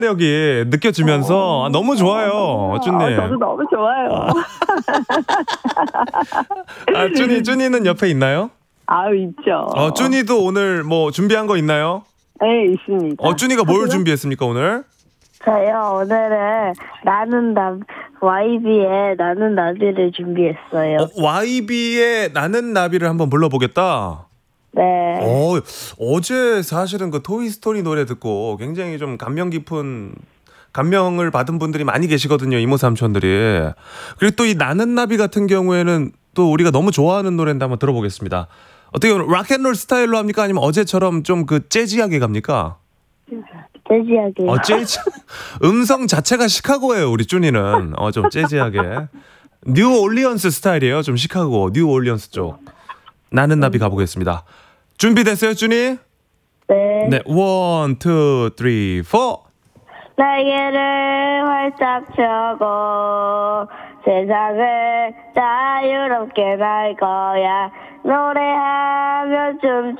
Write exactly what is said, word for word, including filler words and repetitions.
여기 느껴지면서 아, 너무 좋아요, 쭈님. 아, 저도 너무 좋아요. 아, 쭈니, 쭈니는 옆에 있나요? 아, 있죠. 어, 쭈니도 오늘 뭐 준비한 거 있나요? 네, 있습니다. 어, 쭈니가 뭘 준비했습니까, 오늘? 저요, 오늘은 나는 나, 와이비의 나는 나비를 준비했어요. 어, 와이비의 나는 나비를 한번 불러보겠다. 네. 어, 어제 사실은 그 토이스토리 노래 듣고 굉장히 좀 감명 깊은 감명을 받은 분들이 많이 계시거든요, 이모 삼촌들이. 그리고 또 이 나는 나비 같은 경우에는 또 우리가 너무 좋아하는 노래인데 한번 들어보겠습니다. 어떻게 락앤롤 스타일로 합니까? 아니면 어제처럼 좀 그 재즈하게 갑니까? 재즈하게. 어, 재즈. 음성 자체가 시카고예요, 우리 쭈니는. 어, 좀 재즈하게. 뉴 올리언스 스타일이에요. 좀 시카고, 뉴 올리언스 쪽. 나는 나비 가보겠습니다. 준비됐어요, 쭈니? 네. 네, 원, 투, 쓰리, 포. 날개를 활짝 펴고 세상을 자유롭게 날 거야. 노래하며 춤